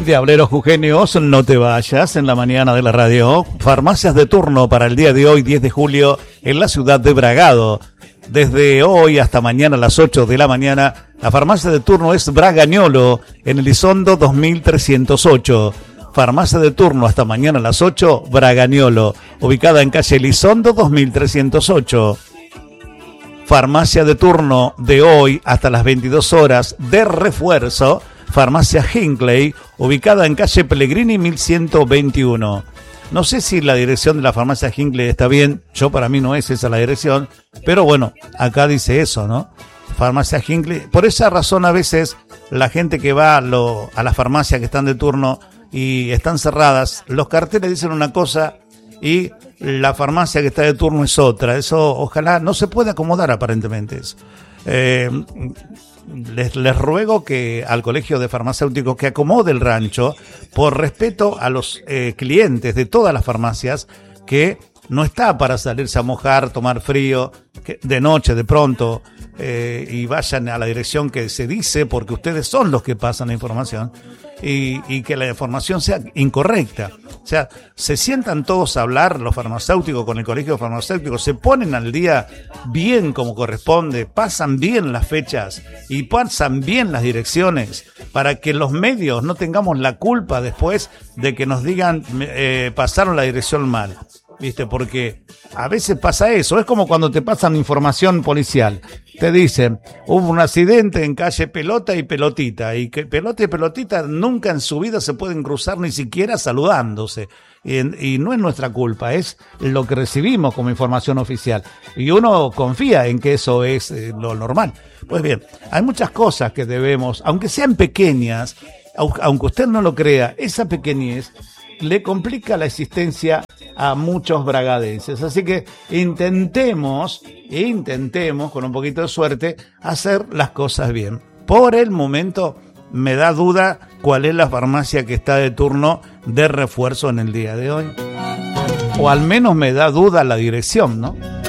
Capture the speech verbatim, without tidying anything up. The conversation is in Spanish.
Diableros jujeños, no te vayas en la mañana de la radio. Farmacias de turno para el día de hoy, diez de julio, en la ciudad de Bragado. Desde hoy hasta mañana a las ocho de la mañana, la farmacia de turno es Bragañolo, en Elizondo dos mil trescientos ocho. Farmacia de turno hasta mañana a las ocho, Bragañolo, ubicada en calle Elizondo dos mil trescientos ocho. Farmacia de turno de hoy hasta las veintidós horas de refuerzo, Farmacia Hinckley, ubicada en calle Pellegrini mil ciento veintiuno. No sé si la dirección de la farmacia Hinckley está bien, yo para mí no es esa la dirección, pero bueno, acá dice eso, ¿no? Farmacia Hinckley. Por esa razón a veces la gente que va a, lo, a las farmacias que están de turno y están cerradas, los carteles dicen una cosa y la farmacia que está de turno es otra. Eso ojalá no se puede acomodar aparentemente eso. Eh, Les, les ruego que al Colegio de Farmacéuticos que acomode el rancho por respeto a los eh, clientes de todas las farmacias, que no está para salirse a mojar, tomar frío, que de noche de pronto eh, y vayan a la dirección que se dice, porque ustedes son los que pasan la información y, y que la información sea incorrecta. O sea, se sientan todos a hablar los farmacéuticos con el Colegio Farmacéutico, se ponen al día bien como corresponde, pasan bien las fechas y pasan bien las direcciones para que los medios no tengamos la culpa después de que nos digan eh, pasaron la dirección mal. ¿Viste? Porque a veces pasa eso, es como cuando te pasan información policial, te dicen, hubo un accidente en calle Pelota y Pelotita, y que Pelota y Pelotita nunca en su vida se pueden cruzar ni siquiera saludándose, y, y no es nuestra culpa, es lo que recibimos como información oficial, y uno confía en que eso es eh, lo normal. Pues bien, hay muchas cosas que debemos, aunque sean pequeñas, aunque usted no lo crea, esa pequeñez le complica la existencia a muchos bragadenses. Así que intentemos, intentemos con un poquito de suerte hacer las cosas bien. Por el momento me da duda cuál es la farmacia que está de turno de refuerzo en el día de hoy. O al menos me da duda la dirección, ¿no?